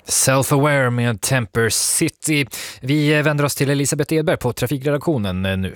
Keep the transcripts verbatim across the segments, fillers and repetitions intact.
Self-aware med Temper City. Vi vänder oss till Elisabeth Edberg på trafikredaktionen nu.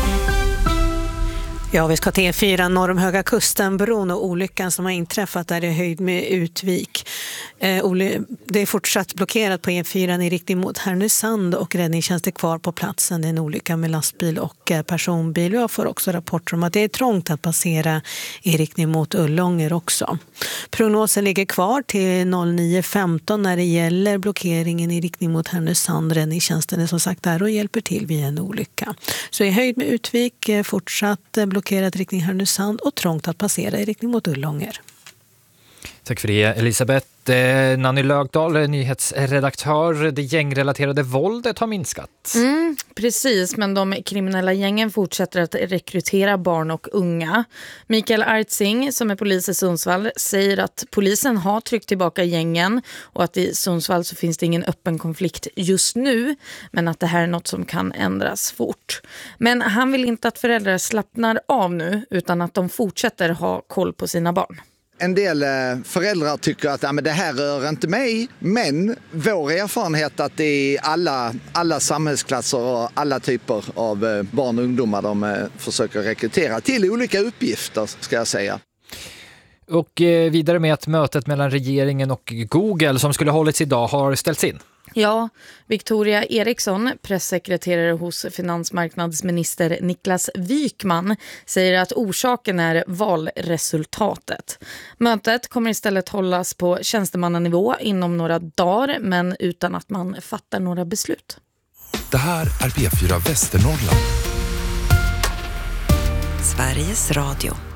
Ja, vi ska till E fyra norr om Höga Kusten, bron och olyckan som har inträffat där i höjd med Utvik. Eh, det är fortsatt blockerat på E fyra i riktning mot Härnösand och räddningstjänst är kvar på platsen. Det är en olycka med lastbil och personbil. Jag får också rapporter om att det är trångt att passera i riktning mot Ullånger också. Prognosen ligger kvar till nio femton när det gäller blockeringen i riktning mot Härnösand. Räddningstjänsten är som sagt där och hjälper till vid en olycka. Så i höjd med Utvik fortsatt blockerat riktning Härnösand och trångt att passera i riktning mot Ullånger. Tack för det, Elisabeth. Eh, Nanny Lögdahl, nyhetsredaktör. Det gängrelaterade våldet har minskat. Mm, precis, men de kriminella gängen fortsätter att rekrytera barn och unga. Mikael Artsing, som är polis i Sundsvall, säger att polisen har tryckt tillbaka gängen och att i Sundsvall så finns det ingen öppen konflikt just nu, men att det här är något som kan ändras fort. Men han vill inte att föräldrar slappnar av nu, utan att de fortsätter ha koll på sina barn. En del föräldrar tycker att ja, men det här rör inte mig, men vår erfarenhet att det är alla, alla samhällsklasser och alla typer av barn och ungdomar de försöker rekrytera till olika uppgifter, ska jag säga. Och vidare med att mötet mellan regeringen och Google som skulle hållits idag har ställts in. Ja, Victoria Eriksson, pressekreterare hos finansmarknadsminister Niklas Wykman, säger att orsaken är valresultatet. Mötet kommer istället hållas på tjänstemannanivå inom några dagar, men utan att man fattar några beslut. Det här är P fyra Västernorrland. Sveriges Radio.